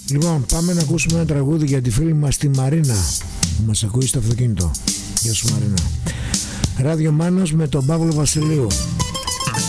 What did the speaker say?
Λοιπόν, πάμε να ακούσουμε ένα τραγούδι για τη φίλη μας τη Μαρίνα που μας ακούει στο αυτοκίνητο. Γεια σου Μαρίνα. Ράδιο Μάνος με τον Παύλο Βασιλείου.